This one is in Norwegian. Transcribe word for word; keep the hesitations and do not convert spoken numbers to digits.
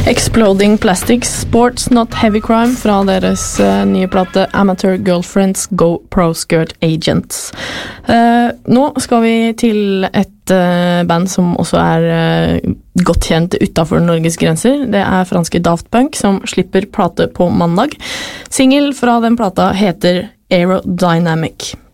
Exploding Plastics, Sports Not Heavy Crime fra deres uh, nye plate Amateur Girlfriends Go Pro Skirt Agents. Uh, nå skal vi til et uh, band som også er uh, godt kjent utenfor Norges grenser. Det er franske Daft Punk som slipper plate på mandag. Single fra den plata heter Aerodynamic.